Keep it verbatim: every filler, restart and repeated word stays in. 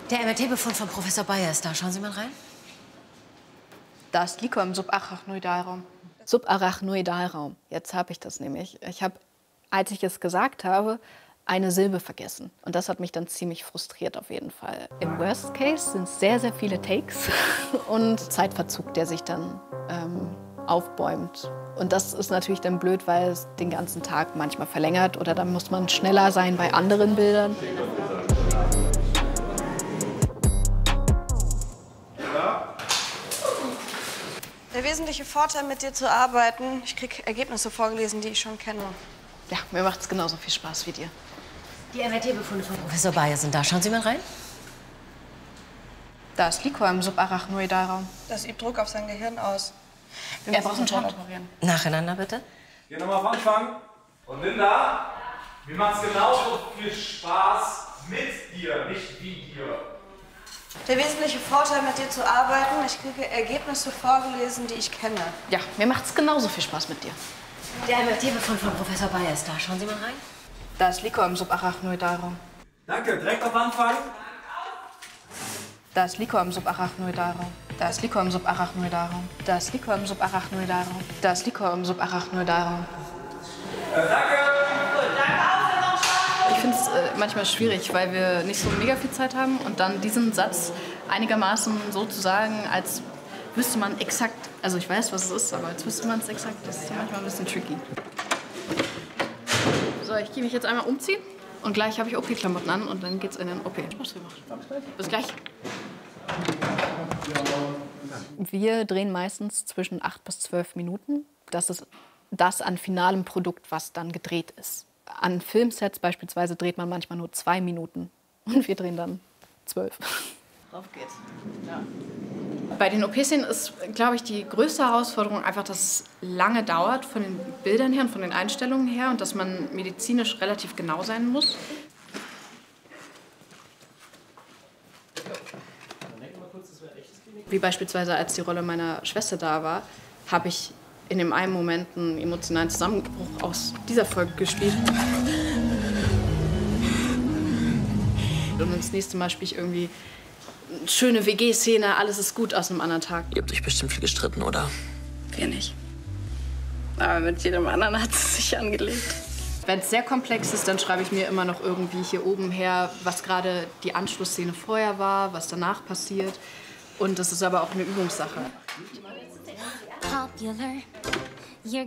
Der M R T-Befund von Professor Bayer ist da. Schauen Sie mal rein. Da ist Liquor im Subarachnoidalraum. Subarachnoidalraum. Jetzt habe ich das nämlich. Ich habe, als ich es gesagt habe, eine Silbe vergessen. Und das hat mich dann ziemlich frustriert auf jeden Fall. Im Worst Case sind es sehr, sehr viele Takes und Zeitverzug, der sich dann ähm, aufbäumt. Und das ist natürlich dann blöd, weil es den ganzen Tag manchmal verlängert oder dann muss man schneller sein bei anderen Bildern. Der wesentliche Vorteil, mit dir zu arbeiten, ich krieg Ergebnisse vorgelesen, die ich schon kenne. Ja, mir macht es genauso viel Spaß wie dir. Die M R T-Befunde von Professor Bayer sind da. Schauen Sie mal rein. Da ist Liquor im Subarachnoidalraum. Das übt Druck auf sein Gehirn aus. Wir Er müssen braucht einen sofort Shot. operieren. Nacheinander, bitte. Geh nochmal auf Anfang. Und Linda, mir macht's genauso viel Spaß mit dir, nicht wie dir. Der wesentliche Vorteil, mit dir zu arbeiten, ich kriege Ergebnisse vorgelesen, die ich kenne. Ja, mir macht es genauso viel Spaß mit dir. Der M R T-Befund von Professor Bayer ist da. Schauen Sie mal rein. Da ist Liquor im Subarachnoidalraum. Danke, direkt auf Anfang. Da ist Liquor im Subarachnoidalraum. Da ist Liquor im Subarachnoidalraum. Da ist Liquor im Subarachnoidalraum. Da ist Liquor im Subarachnoidalraum. Äh, danke! Ich finde es äh, manchmal schwierig, weil wir nicht so mega viel Zeit haben und dann diesen Satz einigermaßen so zu sagen, als wüsste man exakt, also ich weiß, was es ist, aber als wüsste man es exakt, das ist ja manchmal ein bisschen tricky. So, ich gehe mich jetzt einmal umziehen und gleich habe ich O P-Klamotten an und dann geht's in den O P. Spaß gemacht. Bis gleich. Wir drehen meistens zwischen acht bis zwölf Minuten. Das ist das an finalem Produkt, was dann gedreht ist. An Filmsets beispielsweise dreht man manchmal nur zwei Minuten und wir drehen dann zwölf. Auf geht's. Ja. Bei den O P-Szenen ist, glaube ich, die größte Herausforderung einfach, dass es lange dauert von den Bildern her und von den Einstellungen her und dass man medizinisch relativ genau sein muss. Wie beispielsweise, als die Rolle meiner Schwester da war, habe ich in dem einen Moment einen emotionalen Zusammenbruch aus dieser Folge gespielt. Und das nächste Mal spiele ich irgendwie eine schöne W G-Szene, alles ist gut aus einem anderen Tag. Ihr habt euch bestimmt viel gestritten, oder? Wir nicht. Aber mit jedem anderen hat es sich angelegt. Wenn es sehr komplex ist, dann schreibe ich mir immer noch irgendwie hier oben her, was gerade die Anschlussszene vorher war, was danach passiert. Und das ist aber auch eine Übungssache. Popular.